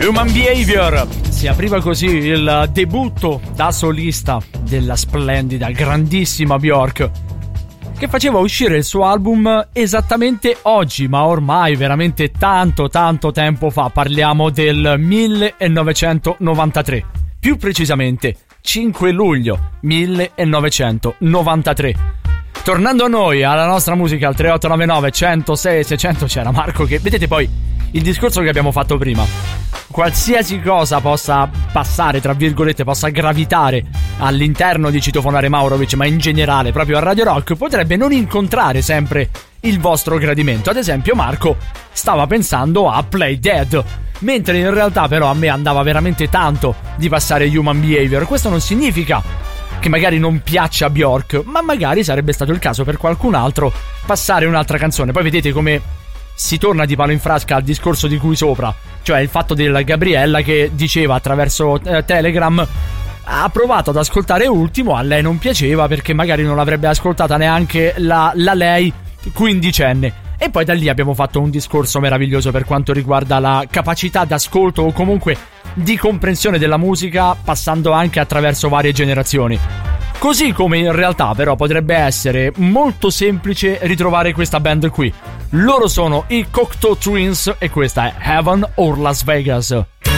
Human Behavior. Si apriva così il debutto da solista della splendida, grandissima Björk, che faceva uscire il suo album esattamente oggi, ma ormai veramente tanto tempo fa. Parliamo del 1993, più precisamente 5 luglio 1993. Tornando a noi, alla nostra musica, al 3899 106 600, c'era Marco che, vedete, poi il discorso che abbiamo fatto prima, qualsiasi cosa possa passare, tra virgolette, possa gravitare all'interno di Citofonare Maurovic, ma in generale proprio a Radio Rock, potrebbe non incontrare sempre il vostro gradimento. Ad esempio Marco stava pensando a Play Dead, mentre in realtà però a me andava veramente tanto di passare Human Behavior. Questo non significa che magari non piaccia a Björk, ma magari sarebbe stato il caso per qualcun altro passare un'altra canzone. Poi vedete come si torna di palo in frasca al discorso di cui sopra, cioè il fatto della Gabriella che diceva attraverso Telegram ha provato ad ascoltare Ultimo, a lei non piaceva perché magari non l'avrebbe ascoltata neanche la lei quindicenne. E poi da lì abbiamo fatto un discorso meraviglioso per quanto riguarda la capacità d'ascolto o comunque di comprensione della musica, passando anche attraverso varie generazioni. Così come in realtà però potrebbe essere molto semplice ritrovare questa band qui. Loro sono i Cocteau Twins e questa è Heaven or Las Vegas.